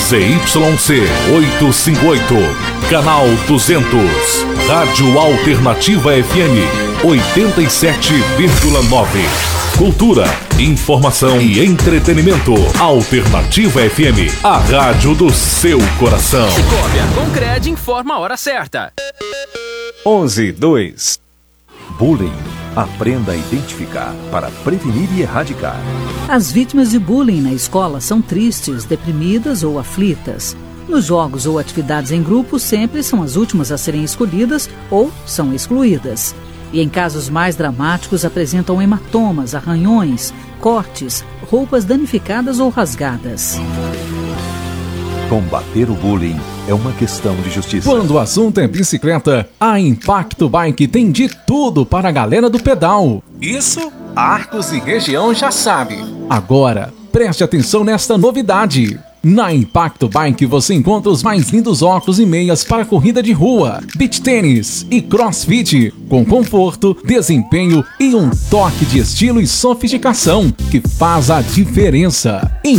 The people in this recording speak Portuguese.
ZYC 858, canal 200, Rádio Alternativa FM 87,9. Cultura, informação e entretenimento. Alternativa FM, a rádio do seu coração. Cicobi, a Concred informa a hora certa. 11:02. Bullying. Aprenda a identificar para prevenir e erradicar. As vítimas de bullying na escola são tristes, deprimidas ou aflitas. Nos jogos ou atividades em grupo, sempre são as últimas a serem escolhidas ou são excluídas. E em casos mais dramáticos, apresentam hematomas, arranhões, cortes, roupas danificadas ou rasgadas. Combater o bullying é uma questão de justiça. Quando o assunto é bicicleta, a Impacto Bike tem de tudo para a galera do pedal. Isso, Arcos e região já sabe. Agora, preste atenção nesta novidade. Na Impacto Bike você encontra os mais lindos óculos e meias para corrida de rua, beach tênis e crossfit, com conforto, desempenho e um toque de estilo e sofisticação que faz a diferença.